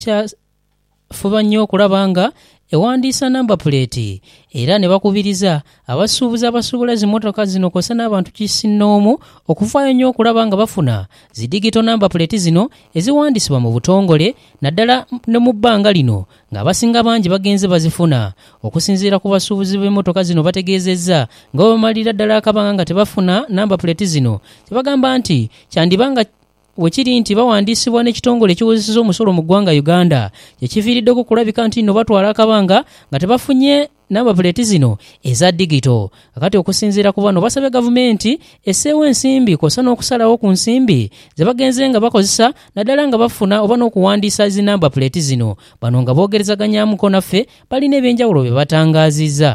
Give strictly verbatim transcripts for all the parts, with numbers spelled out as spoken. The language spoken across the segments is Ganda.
fuba nnyo okulaba nga ewandiisa namba plate era ne bakubiriza abasuubuzi abasuubula zimotoka zino kw'ossa n'abantu kisinoomu okufaayo nnyo okulaba nga bafuna zi digital namba plate zino eziwandiisibwa mu butongole naddala ne mu bbanga lino ng'abasinga bangi bagenze bazifuna. Okusinziira ku basuubuzi b'emmotoka zino bategeezezza nga bamalira ddala akabanga nga tebafuna namba plate zino tebagamba nti kyandibanga wekiri nti bawandiisibwa n'ekitongole ekiwozesa omusolo mu ggwanga Uganda kyekiviiriddeko kulabika nti nno batwala akabanga nga tebafunye namba plate zino eza digito. Kakati okusinziira ku bano basabye gavumenti esseewo ensimbi kw'ossa n'okusalawo ku nsimbi ze bagenze nga bakozesa naddala nga bafuna oba n'okuwandiisa zi namba plate zino. Bano nga boogerezaganyaamuko naffe balina ebyenjawulo bye batangaazizza.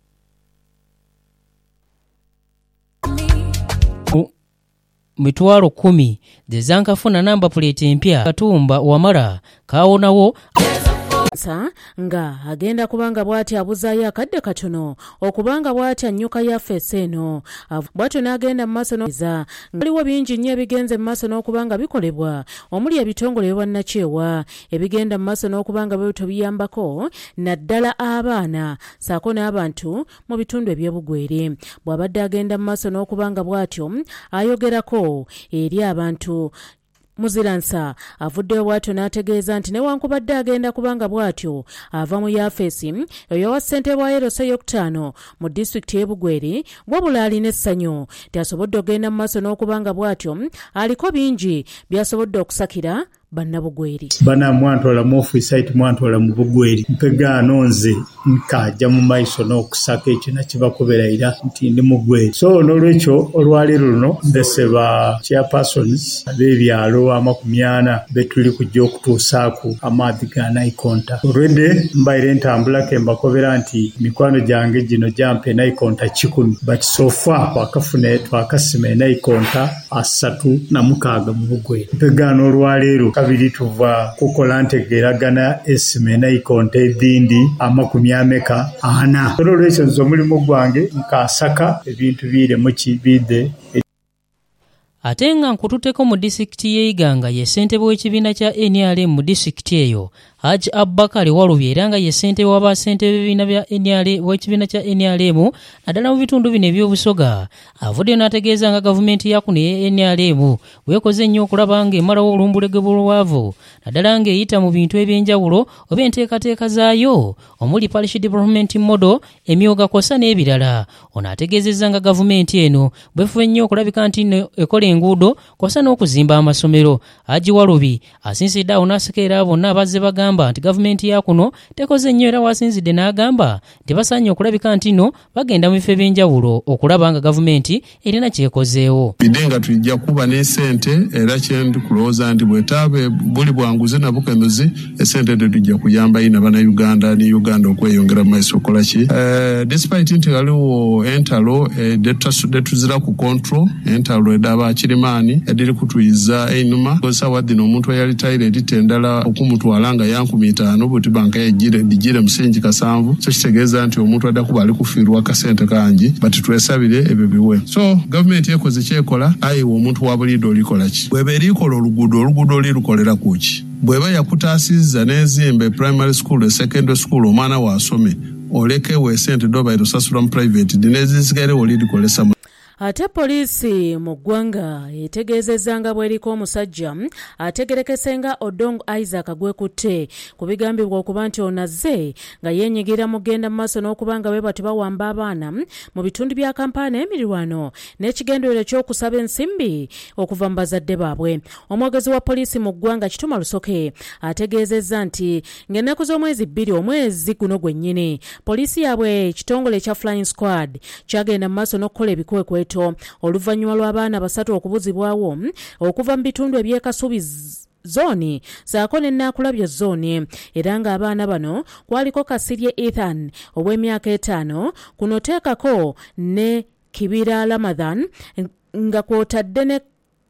Mitwalo kumi zezankafuna namba plate empya Katumba Wamala kawonawo nga agenda kubanga bwati abuzaayo akadde katono okubanga bwati annyuka yaffe eno bwatyo n'agenda mu maaso n'oza ngaliwo bingi nnyo ebigenze mu maaso n'okubanga bikolebwa omuli ebitongole by'obwannakyewa ebigenda mu maaso n'okubanga bwe tubiyambako naddala abaana saako n'abantu mu bitundu eby'obugwere. Bw'abadde agenda mu maaso n'okubanga bwatyo ayogerako eri abantu Muziransa avuddeyo bwatyo n'ategeeza nti newankubadde agenda kubanga bwatyo ava mu yafeesi oyo wa ssente bwa Yerose Yokutaano mu disitulikiti y'e Bugweri wabula alina essanyu teasobodde ogenda mu maaso n'okubanga bwatyo aliko bingi by'asobodde okusakira bannabugweri. Bana mwantwala mu ofisaiti mwantwala mu Bugweri mpegaano nze nkajja mu maiso n'okusaka ekyo nakibakuberaira nti ndi mugweri. So n'olwekyo olwaleero luno ndeseba chairpersons ab'ebyalo amakumi ana betuli kujja okutuusaako amaadhi ga naikonta. Olwedde mbaire ntambulako embakobera nti mikwano gyange gino gyampa naikonta kikumi but so far twakafuna twakasima naikonta asatu na mukaaga mu Bugweri. Mpegaano olwaleero kabiri tuva kukola ntegeragana esime naikonta edindi amakumi ameka ana. Olwekyo nze omulimu gwange nkasaka ebintu bire mu kibide. Ate nga nkututeko mu disitulikiti y'Iganga ye ssentebe w'ekibiina kya N R M mu disitulikiti eyo Haji Abubakar Walubi era nga ye ssentebe w'abassentebe b'ebibiina bya N R M w'ekibiina kya N R M naddala mu bitundu bino eby'obusoga avuddeyo n'ategeeza nga gavumenti yakuno ye N R M bwekoze nnyo okulaba nga emalawo olumbulege bw'olwavu naddala ng'eyita mu bintu eby'enjawulo oba enteekateeka zaayo omuli parish development model emyoga kw'ossa n'ebirala. Ono ategeezezza nga gavumenti eno bwefube nnyo okulabika nti ekola enguudo kw'ossa n'okuzimba amasomero. Haji Walubi asinzidde awo n'asekeera bonna abazze bagamba nti gavumenti ya kuno tekoze nnyo era wasinzidde n'agamba nti basaanye okulabika nti no bagenda mu bifo eby'enjawulo okulaba nga gavumenti erina kyekozeewo. Bidde nga tujja kuba n'essente era kyendi kulowooza nti bwetaabe buli bwanguzi na bukenuzi essente tetujja kuyamba ina bannayuganda ne Uganda okweyongera mu maaso okukola ki. Uh, despite nti waliwo entalo eh, detuzira ku control entalo edaba Kirimani ediri kutuyiza einuma kosa wadino omuntu eyali taire editendala okumutwala nga yankumi itaano buti banka yejire dijire musingi kasanvu so kitegeeza nti omuntu adda kuba ali kufiirwa kasente kangi but twesabire ebyo biwe. So government yekoze kyekola ayiwa omuntu wabulido olikola ki bwebe erikola oluguudo oluguudo lirukolera kuki bweba yakutaasiza n'enzimbe primary school secondary school omwana wasome oleke we sente doba erosasula mu private dinezizigere olirikolesa. Ate poliisi mu ggwanga etegeezezza nga bweriko omusajja ategerekese nga Odong Isaac gwekutte ku bigambibwa okuba nti onazze nga yeenyigira mu genda mu maaso n'okubanga bwe bati bawamba abaana mu bitundu bya Kampala emiriraano n'ekigendererwa ky'okusaba ensimbi okuva mu bazadde baabwe. Omwogezi wa poliisi mu ggwanga Kituma Lusoke ategeezezza nti ng'ennaku z'omwezi bbiri omwezi guno gwennyini poliisi yaabwe ekitongole ekya Flying Squad kyagenda mu maaso n'okukola ebikwekweto oluvannyuma lw'abaana basatu okubuzibwawo okuva mu bitundu eby'ekasubi zoni saako n'ennakulabyo zoni era ng'abaana bano kwaliko Kasirye Ethan ow'emyaka etaano kuno teekako ne Kibira Ramadhan nga kwotadde ne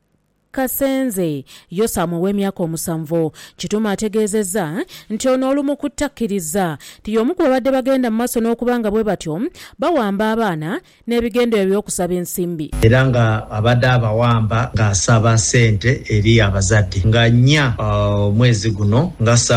Kasenze Yosamu ow'emyaka omusanvu. Kituma ategeezezza nti ono olumu kuttakkiriza ti y'omu ku babadde bagenda mu maaso n'okubanga bwe batyo bawamba abaana n'ebigendero by'okusaba ensimbi era nga abadde abawamba ng'asaba ssente eri abazadde nga nnya omwezi uh, guno nga